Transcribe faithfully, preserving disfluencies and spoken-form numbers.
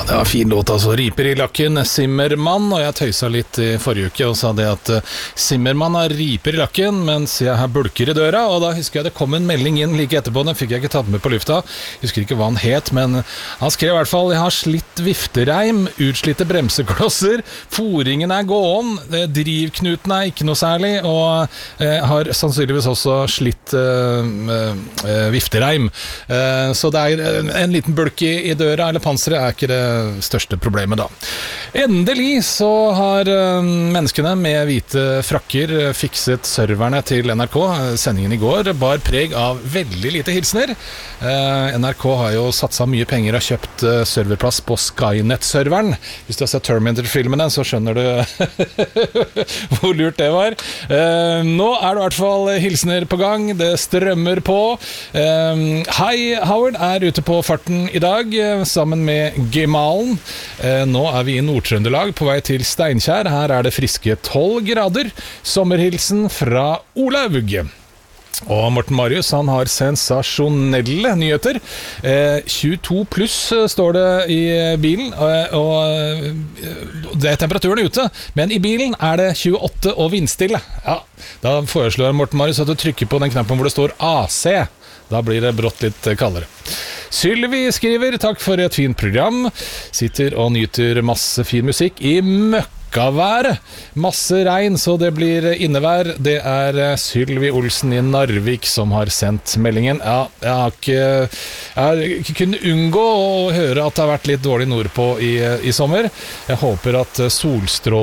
Det var fin låt, altså. Riper i lakken, Zimmermann. Og jeg tøysa litt i forrige uke og sa det at Zimmermann har riper i lakken, mens jeg har bulker i døra. Og da husker jeg det kom en melding inn like etterpå. Den fikk jeg ikke tatt med på lufta. Jeg husker ikke hva han het, men han skrev i hvert fall: jeg har slitt viftereim, utslitte bremseklosser, foringen er gåen, drivknuten er ikke noe særlig, og eh, har sannsynligvis også slitt eh, eh, viftereim. Eh, så det er en liten bulk i, i døra, eller panseret er ikke det største problemet da. Endelig så har uh, menneskene med hvite frakker uh, fikset serverne til N R K. Sendingen i går bar preg av veldig lite hilsener. Uh, N R K har jo satset mye penger og kjøpt uh, serverplass på Skynet-serveren. Hvis du har sett Terminator-filmene, så skjønner du hvor lurt det var. Uh, nå er det i hvert fall hilsener på gang. Det strømmer på. Uh, Hei, Howard er ute på farten i dag, uh, sammen med Gemalen. Eh, nå er vi i Nord-Trøndelag på vei til Steinkjer. Her er det friske tolv grader. Sommerhilsen fra Olaug. Og Morten Marius, han har sensasjonelle nyheter. Eh, tjueto pluss står det i bilen, og, og det er temperaturen ute, men i bilen er det tjueåtte og vindstille. Ja, da foreslår Morten Marius at du trykker på den knappen hvor det står A C. Da blir det brått litt kaldere. Sylvi skriver: takk for et fint program. Sitter og nyter masse fin musikk i møkkaværet. Masse regn, så det blir innevær. Det er Sylvi Olsen i Narvik som har sendt meldingen. Ja, jeg har ikke, jeg har ikke kunnet unngå å høre at det har vært litt dårlig nordpå i, i sommer. Jeg håper at solstrålen